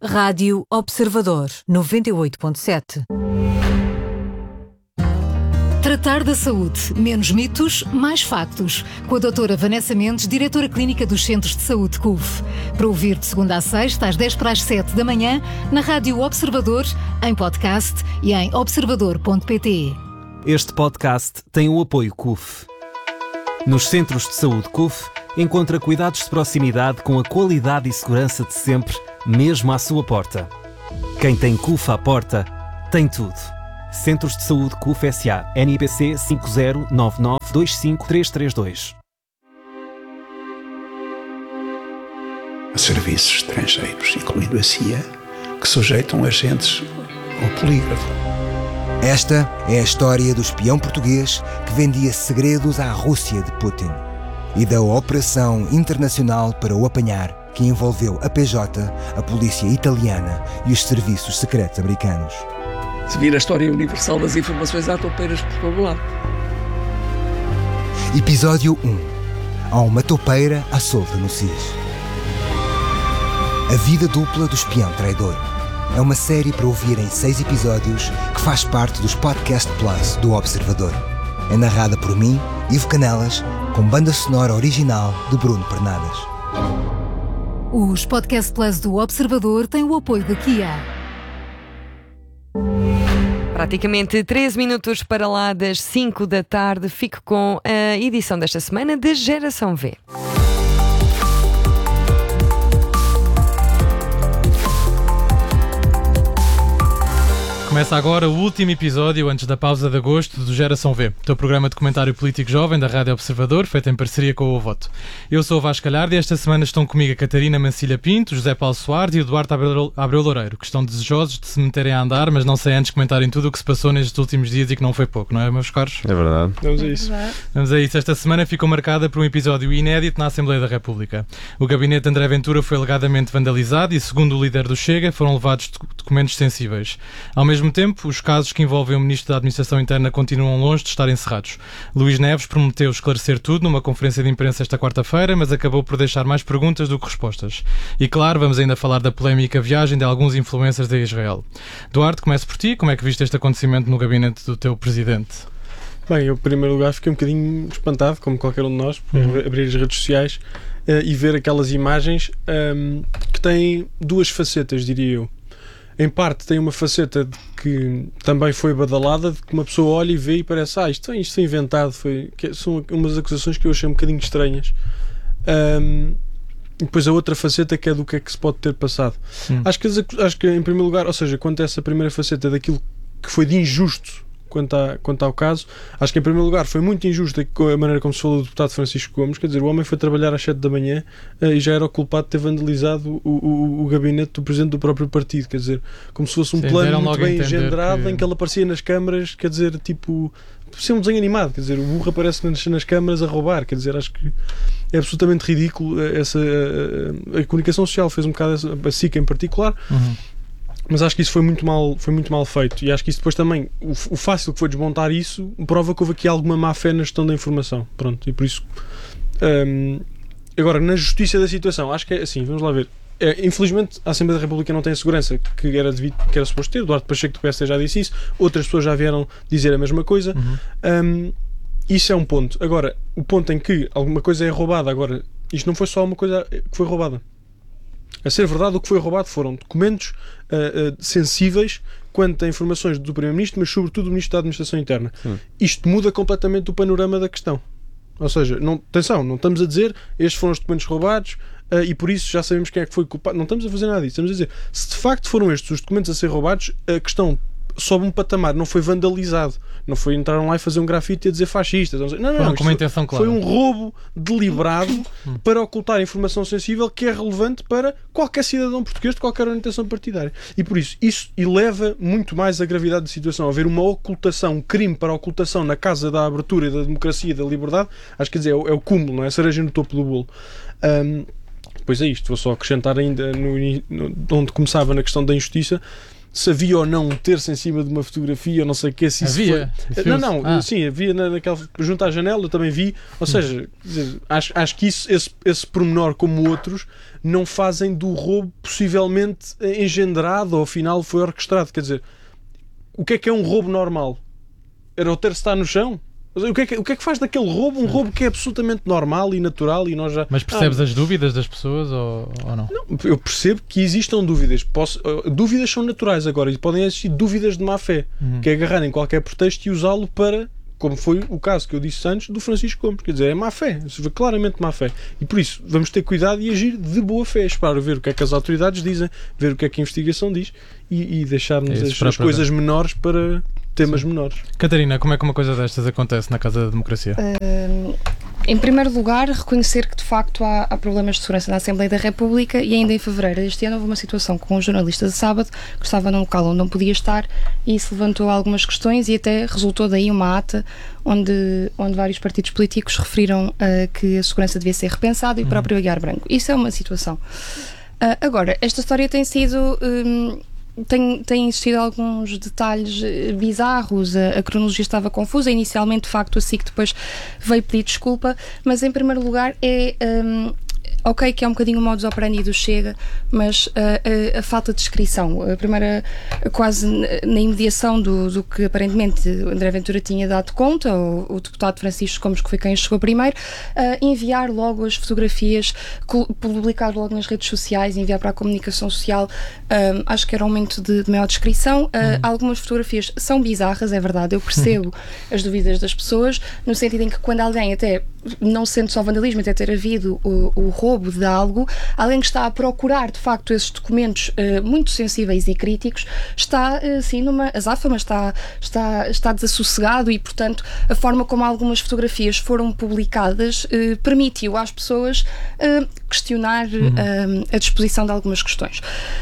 Rádio Observador 98.7. Tratar da saúde. Menos mitos, mais factos. Com a doutora Vanessa Mendes, diretora clínica dos Centros de Saúde CUF. Para ouvir de segunda a sexta, às 10:07 da manhã, na Rádio Observador, em podcast e em observador.pt. Este podcast tem o apoio CUF. Nos Centros de Saúde CUF, encontra cuidados de proximidade com a qualidade e segurança de sempre, mesmo à sua porta. Quem tem CUF à porta, tem tudo. Centros de Saúde CUF S.A. NIPC 509925332. Há serviços estrangeiros, incluindo a CIA, que sujeitam agentes ao polígrafo. Esta é a história do espião português que vendia segredos à Rússia de Putin e da operação internacional para o apanhar que envolveu a PJ, a polícia italiana e os serviços secretos americanos. Se vir a história universal das informações, há toupeiras por todo lado. Episódio 1. Há uma toupeira à solta no SIS. A vida dupla do espião traidor. É uma série para ouvir em 6 episódios que faz parte dos Podcast Plus do Observador. É narrada por mim, Ivo Canelas, com banda sonora original de Bruno Pernadas. Os Podcast Plus do Observador têm o apoio da Kia. Praticamente 13 minutos para lá das 5 da tarde. Fico com a edição desta semana de Geração V. Começa agora o último episódio antes da pausa de agosto do Geração V, teu programa de comentário político jovem da Rádio Observador, feito em parceria com o Voto. Eu sou o Vasco Galhardo e esta semana estão comigo a Catarina Mancilha Pinto, José Paulo Soares e o Duarte Abreu Loureiro, que estão desejosos de se meterem a andar, mas não sem antes comentarem tudo o que se passou nestes últimos dias e que não foi pouco, não é, meus caros? É verdade. Vamos a isso. Vamos a isso. Esta semana ficou marcada por um episódio inédito na Assembleia da República. O gabinete de André Ventura foi alegadamente vandalizado e, segundo o líder do Chega, foram levados documentos sensíveis. Ao mesmo tempo, os casos que envolvem o Ministro da Administração Interna continuam longe de estar encerrados. Luís Neves prometeu esclarecer tudo numa conferência de imprensa esta quarta-feira, mas acabou por deixar mais perguntas do que respostas. E claro, vamos ainda falar da polémica viagem de alguns influencers de Israel. Duarte, começo por ti. Como é que viste este acontecimento no gabinete do teu presidente? Bem, eu, em primeiro lugar, fiquei um bocadinho espantado, como qualquer um de nós, por abrir as redes sociais e ver aquelas imagens que têm duas facetas, diria eu. Em parte tem uma faceta de que também foi badalada, de que uma pessoa olha e vê e parece isto foi inventado, são umas acusações que eu achei um bocadinho estranhas. E depois a outra faceta que é do que é que se pode ter passado. Acho que em primeiro lugar, ou seja, quanto a essa primeira faceta daquilo que foi de injusto quanto ao caso, acho que em primeiro lugar foi muito injusto a maneira como se falou do deputado Francisco Gomes. Quer dizer, o homem foi trabalhar às 7 da manhã e já era o culpado de ter vandalizado o gabinete do presidente do próprio partido, quer dizer, como se fosse um plano muito bem engendrado em que ele aparecia nas câmaras, quer dizer, tipo ser um desenho animado, quer dizer, o burro aparece nas câmaras a roubar, quer dizer, acho que é absolutamente ridículo a comunicação social fez um bocado a SIC em particular. Mas acho que isso foi muito mal feito, e acho que isso depois também, o fácil que foi desmontar isso, prova que houve aqui alguma má fé na gestão da informação. Pronto, e por isso agora, na justiça da situação, acho que é assim, vamos lá ver. Infelizmente a Assembleia da República não tem a segurança que era suposto ter. Eduardo Pacheco do PSD já disse isso, outras pessoas já vieram dizer a mesma coisa. Isso é um ponto. Agora, o ponto em que alguma coisa é roubada, agora, isto não foi só uma coisa que foi roubada. A ser verdade, o que foi roubado foram documentos sensíveis quanto a informações do Primeiro-Ministro, mas sobretudo do Ministro da Administração Interna. Isto muda completamente o panorama da questão. Ou seja, não estamos a dizer estes foram os documentos roubados e por isso já sabemos quem é que foi culpado. Não estamos a fazer nada disso. Estamos a dizer, se de facto foram estes os documentos a ser roubados, a questão sobe um patamar, não foi vandalizado, não foi entraram lá e fazer um grafite e a dizer fascistas, não, com uma intenção clara. Foi um roubo deliberado para ocultar informação sensível que é relevante para qualquer cidadão português de qualquer orientação partidária, e por isso eleva muito mais a gravidade da situação. Haver uma ocultação, um crime para ocultação na casa da abertura, da democracia e da liberdade, acho que é o cúmulo, não é? A cereja no topo do bolo. Depois é isto, vou só acrescentar ainda onde começava na questão da injustiça. se havia ou não um terço em cima de uma fotografia, ou não sei o que, se isso havia? foi... Sim, havia naquela, junto à janela, eu também vi. Ou seja, quer dizer, acho que esse pormenor, como outros, não fazem do roubo possivelmente engendrado ou ao final foi orquestrado. Quer dizer, o que é um roubo normal? Era o terço estar no chão? O que é que faz daquele roubo um roubo que é absolutamente normal e natural e nós já... Mas percebes as dúvidas das pessoas ou não? Não, eu percebo que existam dúvidas. Dúvidas são naturais agora e podem existir dúvidas de má fé, que é agarrar em qualquer pretexto e usá-lo para, como foi o caso que eu disse antes do Francisco Gomes. Quer dizer, é má fé, claramente má fé. E por isso vamos ter cuidado e agir de boa fé, esperar ver o que é que as autoridades dizem, ver o que é que a investigação diz e deixarmos as coisas menores para temas menores. Catarina, como é que uma coisa destas acontece na Casa da Democracia? Em primeiro lugar, reconhecer que de facto há problemas de segurança na Assembleia da República e ainda em fevereiro deste ano houve uma situação com um jornalista de sábado que estava num local onde não podia estar e isso levantou algumas questões e até resultou daí uma ata onde vários partidos políticos referiram que a segurança devia ser repensada e o próprio Aguiar Branco. Isso é uma situação. Agora, esta história tem sido... Tem existido alguns detalhes bizarros, a cronologia estava confusa, inicialmente de facto a SIC depois veio pedir desculpa, mas em primeiro lugar ok, que é um bocadinho o modus operandi do Chega, mas a falta de descrição, a primeira, quase na imediação do que aparentemente André Ventura tinha dado conta, o deputado Francisco Gomes, que foi quem chegou primeiro, enviar logo as fotografias, publicar logo nas redes sociais, enviar para a comunicação social, acho que era um momento de maior descrição. Algumas fotografias são bizarras, é verdade, eu percebo as dúvidas das pessoas, no sentido em que quando alguém, até não sendo só vandalismo, até ter havido o roubo de algo, alguém que está a procurar de facto esses documentos muito sensíveis e críticos, está assim numa azáfama, está desassossegado e portanto a forma como algumas fotografias foram publicadas permitiu às pessoas questionar a disposição de algumas questões.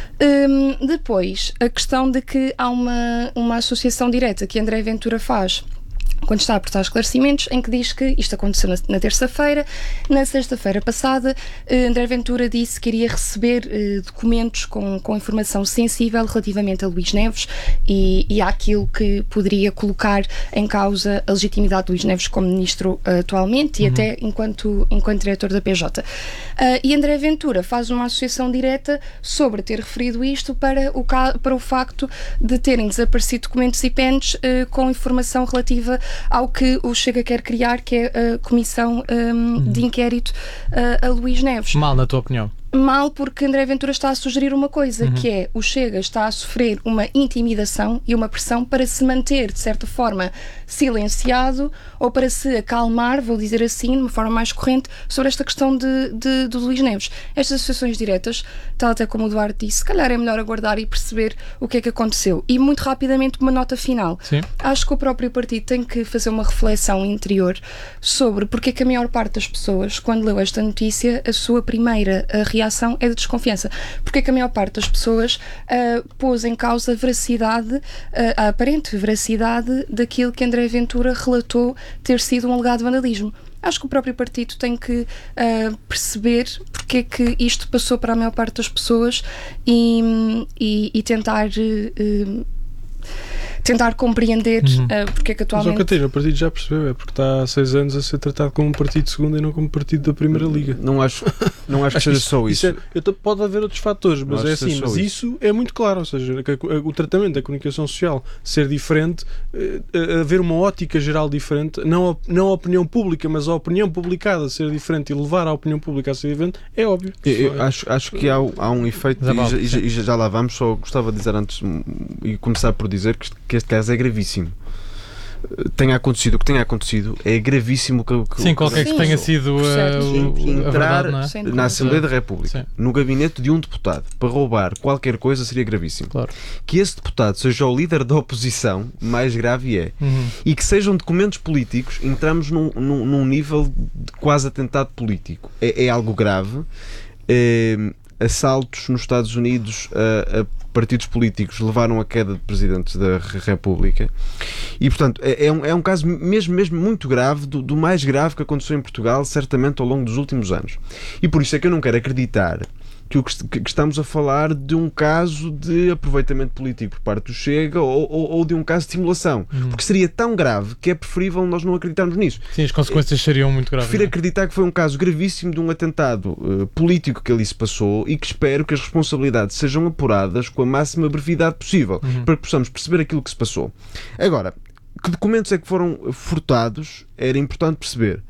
Depois, a questão de que há uma associação direta que André Ventura faz quando está a aportar esclarecimentos, em que diz que isto aconteceu na terça-feira. Na sexta-feira passada, André Ventura disse que iria receber documentos com informação sensível relativamente a Luís Neves e àquilo que poderia colocar em causa a legitimidade de Luís Neves como ministro atualmente e até enquanto diretor da PJ. E André Ventura faz uma associação direta sobre ter referido isto para o facto de terem desaparecido documentos e pens com informação relativa ao que o Chega quer criar, que é a comissão de inquérito a Luís Neves. Mal, na tua opinião? Mal, porque André Ventura está a sugerir uma coisa, que é o Chega está a sofrer uma intimidação e uma pressão para se manter, de certa forma, silenciado ou para se acalmar, vou dizer assim, de uma forma mais corrente, sobre esta questão do Luís Neves. Estas associações diretas, tal até como o Duarte disse, se calhar é melhor aguardar e perceber o que é que aconteceu. E muito rapidamente uma nota final. Sim. Acho que o próprio partido tem que fazer uma reflexão interior sobre porque é que a maior parte das pessoas, quando leu esta notícia, a sua primeira reação é de desconfiança. Porque é que a maior parte das pessoas pôs em causa a veracidade, a aparente veracidade daquilo que André Ventura relatou ter sido um alegado vandalismo. Acho que o próprio partido tem que perceber porque é que isto passou para a maior parte das pessoas e tentar compreender porque é que atualmente... Mas, Catarina, o partido já percebeu, é porque está há 6 anos a ser tratado como um partido de segunda e não como partido da Primeira Liga. Não acho que seja só isso. Pode haver outros fatores, mas é assim, mas isso é muito claro, ou seja, o tratamento da comunicação social ser diferente, haver uma ótica geral diferente, não a opinião pública, mas a opinião publicada ser diferente e levar a opinião pública a ser diferente, é óbvio. Eu acho que há um efeito, e já lá vamos, só gostava de dizer antes, e começar por dizer que este caso é gravíssimo. Tenha acontecido o que tenha acontecido, é gravíssimo Sim, qualquer que tenha sido entrar a verdade, não é? na Assembleia da República, no gabinete de um deputado, para roubar qualquer coisa seria gravíssimo. Claro. Que esse deputado seja o líder da oposição, mais grave é. E que sejam documentos políticos, entramos num nível de quase atentado político. É algo grave. Assaltos nos Estados Unidos a partidos políticos levaram a queda de presidentes da República e, portanto, é um caso mesmo muito grave, do mais grave que aconteceu em Portugal, certamente ao longo dos últimos anos. E por isso é que eu não quero acreditar que estamos a falar de um caso de aproveitamento político por parte do Chega ou de um caso de simulação. Porque seria tão grave que é preferível nós não acreditarmos nisso. Sim, as consequências seriam muito graves. Prefiro acreditar que foi um caso gravíssimo de um atentado político que ali se passou e que espero que as responsabilidades sejam apuradas com a máxima brevidade possível para que possamos perceber aquilo que se passou. Agora, que documentos é que foram furtados era importante perceber.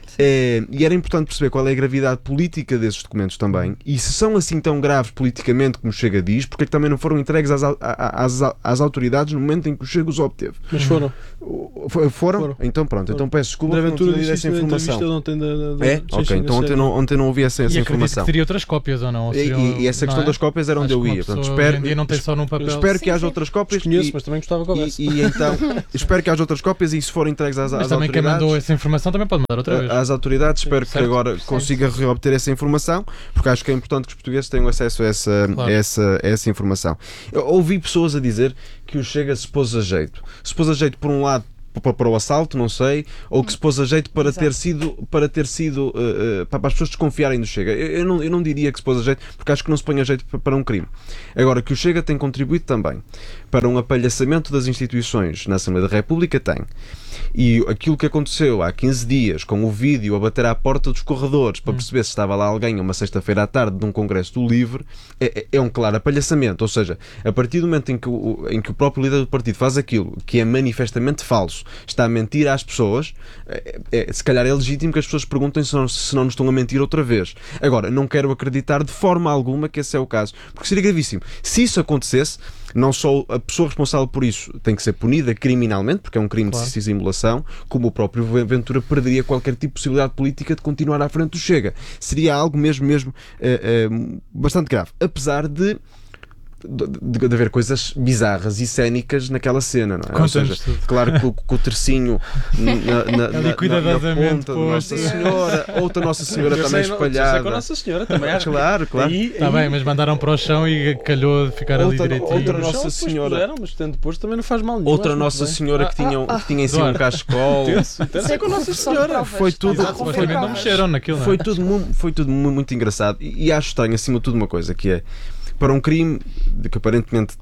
E era importante perceber qual é a gravidade política desses documentos também, e se são assim tão graves politicamente como o Chega diz, porque é que também não foram entregues às autoridades no momento em que o Chega os obteve. Mas foram. Foram? Então pronto, então peço desculpa por não ter tido essa informação. Ok, então ontem não ouvi essa informação. E teria outras cópias ou não? E essa questão das cópias era onde eu ia. Portanto, não tem só num papel. Espero que haja outras cópias. Conheço, mas também gostava de conversa. E então, espero que haja outras cópias e se forem entregues às autoridades. Também quem mandou essa informação também pode mandar outra vez. Às autoridades, espero que agora consiga reobter essa informação, porque acho que é importante que os portugueses tenham acesso a essa informação. Eu ouvi pessoas a dizer que o Chega se pôs a jeito. Se pôs a jeito, por um lado, para o assalto, não sei, ou que se pôs a jeito para ter sido para as pessoas desconfiarem do Chega. Eu não diria que se pôs a jeito, porque acho que não se põe a jeito para um crime. Agora, que o Chega tem contribuído também para um apalhaçamento das instituições na Assembleia da República, tem. E aquilo que aconteceu há 15 dias, com o vídeo a bater à porta dos corredores para perceber se estava lá alguém uma sexta-feira à tarde de um congresso do LIVRE, é um claro apalhaçamento. Ou seja, a partir do momento em que o próprio líder do partido faz aquilo que é manifestamente falso, está a mentir às pessoas, se calhar é legítimo que as pessoas perguntem se não nos estão a mentir outra vez. Agora, não quero acreditar de forma alguma que esse é o caso, porque seria gravíssimo. Se isso acontecesse, não só a pessoa responsável por isso tem que ser punida criminalmente, porque é um crime de simulação, como o próprio Ventura perderia qualquer tipo de possibilidade política de continuar à frente do Chega. Seria algo mesmo bastante grave. Apesar de haver coisas bizarras e cénicas naquela cena, não é? Ou seja, claro que o tercinho na ponta da Nossa Senhora, outra Nossa Senhora também espalhada. Com a Nossa Senhora também, acho. Claro. Está bem, mas mandaram para o chão e calhou de ficar ali direitinho. Outra Nossa Senhora. Mas depois também não faz mal nenhum. Outra Nossa Senhora que tinha em cima um cachecol. Tem com a Nossa Senhora. Foi tudo. Não mexeram naquilo. Foi tudo muito engraçado. E acho estranho, acima de tudo, uma coisa que é, para um crime de que aparentemente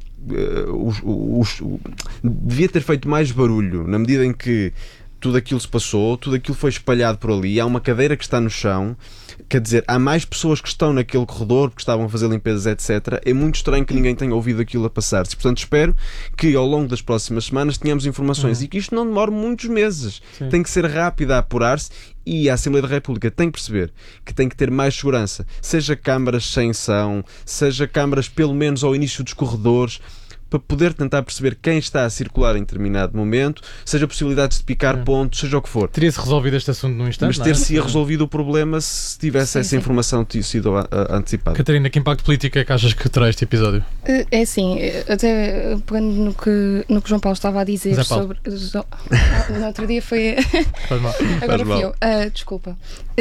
devia ter feito mais barulho, na medida em que tudo aquilo se passou, tudo aquilo foi espalhado por ali, há uma cadeira que está no chão, quer dizer, há mais pessoas que estão naquele corredor porque estavam a fazer limpezas, etc. É muito estranho que ninguém tenha ouvido aquilo a passar-se. Portanto, espero que ao longo das próximas semanas tenhamos informações e que isto não demore muitos meses. Sim. Tem que ser rápido a apurar-se. E a Assembleia da República tem que perceber que tem que ter mais segurança, seja câmaras sem som, seja câmaras pelo menos ao início dos corredores, para poder tentar perceber quem está a circular em determinado momento, seja possibilidades de picar pontos, seja o que for. Teria-se resolvido este assunto num instante, mas ter-se resolvido o problema se tivesse essa informação sido antecipada. Catarina, que impacto político é que achas que terá este episódio? É assim, até pegando no que João Paulo estava a dizer sobre... No outro dia foi... Agora fui eu. Desculpa.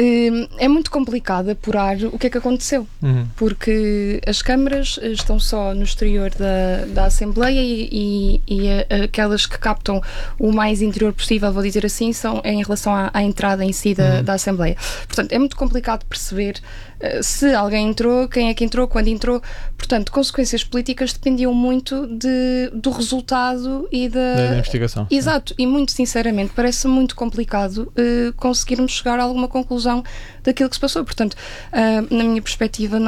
É muito complicado apurar o que é que aconteceu, porque as câmaras estão só no exterior da Assembleia e aquelas que captam o mais interior possível, vou dizer assim, são em relação à entrada em si da Assembleia. Portanto, é muito complicado perceber se alguém entrou, quem é que entrou, quando entrou. Portanto, consequências políticas dependiam muito do resultado e da investigação. Exato, e muito sinceramente parece muito complicado conseguirmos chegar a alguma conclusão daquilo que se passou. Portanto, na minha perspectiva,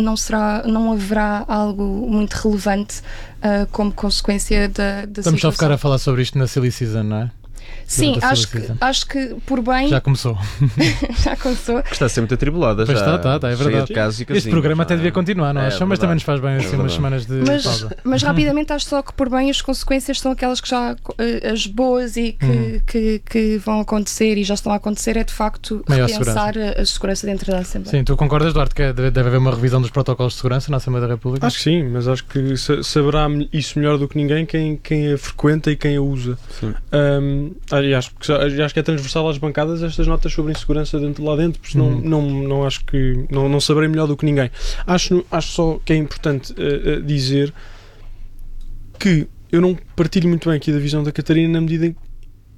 não haverá algo muito relevante como consequência da Estamos situação. só a ficar a falar sobre isto na Silly Season, não é? Sim, acho que por bem... Já começou. Já começou. Está a ser muito atribulada. Pois está, é verdade. Este programa até devia continuar, não acham? Mas também nos faz bem assim umas semanas de pausa. Mas rapidamente acho só que por bem as consequências são aquelas que já, as boas e que vão acontecer e já estão a acontecer, é de facto repensar a segurança dentro da Assembleia. Sim, tu concordas, Duarte, que deve haver uma revisão dos protocolos de segurança na Assembleia da República? Acho que sim, mas acho que saberá isso melhor do que ninguém quem a frequenta e quem a usa. E acho que é transversal às bancadas estas notas sobre insegurança lá dentro, porque não acho que não saberei melhor do que ninguém. Acho só que é importante dizer que eu não partilho muito bem aqui da visão da Catarina, na medida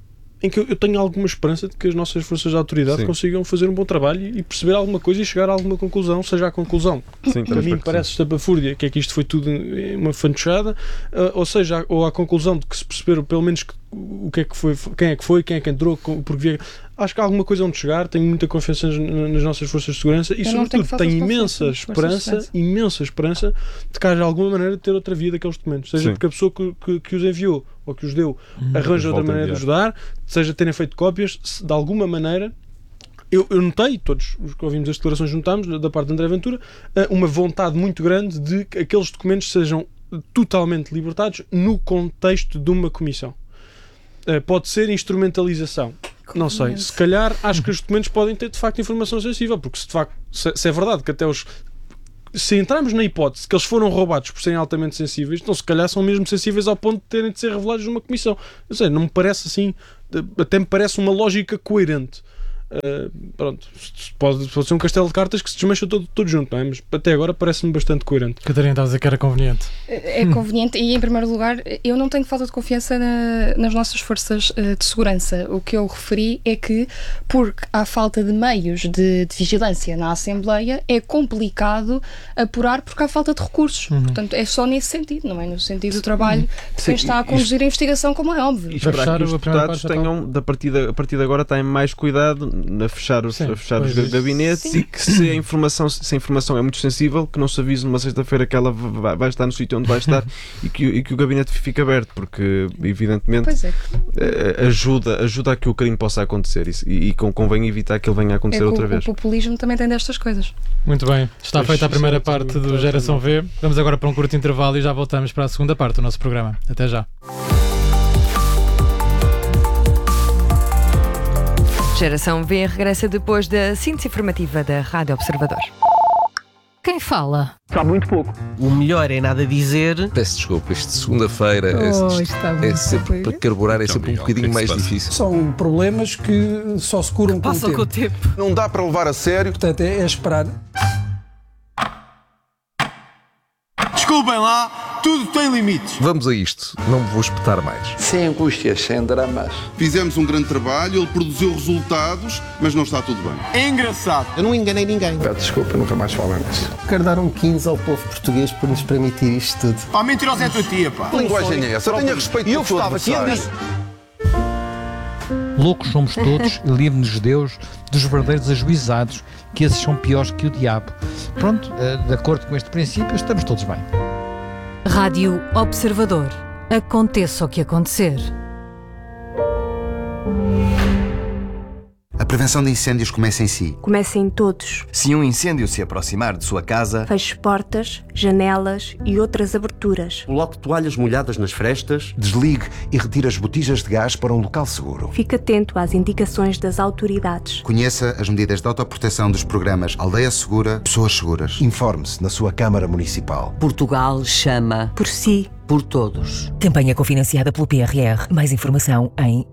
em que eu tenho alguma esperança de que as nossas forças de autoridade consigam fazer um bom trabalho e perceber alguma coisa e chegar a alguma conclusão, seja a conclusão para mim parece estapafúrdia, que é que isto foi tudo uma fantochada, ou a conclusão de que se perceberam pelo menos o que é que foi, quem é que entrou, porque acho que há alguma coisa onde chegar. Tenho muita confiança nas nossas forças de segurança e sobretudo tenho imensa esperança de que haja alguma maneira de ter outra via daqueles documentos, seja porque a pessoa que os enviou ou que os deu arranja outra maneira de ajudar, seja terem feito cópias, de alguma maneira. Eu notei, todos os que ouvimos as declarações juntámos, da parte de André Ventura, uma vontade muito grande de que aqueles documentos sejam totalmente libertados no contexto de uma comissão. Pode ser instrumentalização. Não sei. Se calhar acho que os documentos podem ter de facto informação sensível, porque se é verdade que até se entrarmos na hipótese que eles foram roubados por serem altamente sensíveis, então se calhar são mesmo sensíveis ao ponto de terem de ser revelados numa comissão. Não sei, não me parece assim, até me parece uma lógica coerente. Pronto, pode ser um castelo de cartas que se desmancha todo junto, não é? Mas até agora parece-me bastante coerente. Catarina, estava a dizer que era conveniente. É conveniente e, em primeiro lugar, eu não tenho falta de confiança nas nossas forças de segurança. O que eu referi é que, porque há falta de meios de vigilância na Assembleia, é complicado apurar porque há falta de recursos. Portanto, é só nesse sentido, não é no sentido do trabalho de quem está a conduzir a investigação, como é óbvio. E esperar que os deputados tenham, a partir de agora, têm mais cuidado a fechar os gabinetes e que se a informação é muito sensível, que não se avise numa sexta-feira que ela vai estar no sítio onde vai estar e que o gabinete fique aberto, porque evidentemente ajuda a que o crime possa acontecer e convém evitar que ele venha a acontecer outra vez. O populismo também tem destas coisas. Muito bem, está feita a primeira parte do Geração V. Vamos agora para um curto intervalo e já voltamos para a segunda parte do nosso programa. Até já. Geração V regressa depois da síntese informativa da Rádio Observador. Quem fala? Sabe muito pouco. O melhor é nada dizer. Peço desculpa, isto de segunda-feira é sempre para carburar, é sempre um bocadinho mais difícil. São problemas que só se curam com o tempo. Não dá para levar a sério. Portanto, é esperar. Desculpem lá, tudo tem limites. Vamos a isto, não me vou espetar mais. Sem angústias, sem dramas. Fizemos um grande trabalho, ele produziu resultados, mas não está tudo bem. É engraçado. Eu não enganei ninguém. Peço desculpa, nunca mais falo nisso. Quero dar um 15 ao povo português por nos permitir isto tudo. Pá, mentirosa é a tua tia, pá. Que linguagem é essa? Tenha respeito pelo teu adversário. Loucos somos todos e livre-nos Deus dos verdadeiros ajuizados, que esses são piores que o diabo. Pronto, de acordo com este princípio, estamos todos bem. Rádio Observador. Aconteça o que acontecer. A prevenção de incêndios começa em si. Começa em todos. Se um incêndio se aproximar de sua casa, feche portas, janelas e outras aberturas. Coloque toalhas molhadas nas frestas, desligue e retire as botijas de gás para um local seguro. Fique atento às indicações das autoridades. Conheça as medidas de autoproteção dos programas Aldeia Segura, Pessoas Seguras. Informe-se na sua Câmara Municipal. Portugal chama por si. Por todos. Campanha cofinanciada pelo PRR. Mais informação em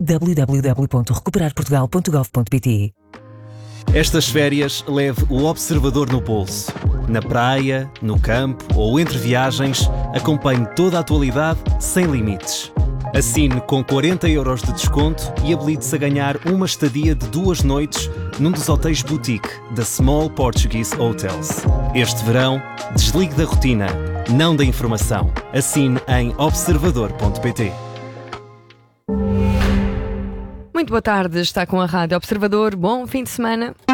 www.recuperarportugal.gov.pt. Estas férias leve o Observador no bolso. Na praia, no campo ou entre viagens, acompanhe toda a atualidade sem limites. Assine com 40 € de desconto e habilite-se a ganhar uma estadia de 2 noites num dos hotéis boutique da Small Portuguese Hotels. Este verão, desligue da rotina, não da informação. Assine em observador.pt. Muito boa tarde, está com a Rádio Observador. Bom fim de semana.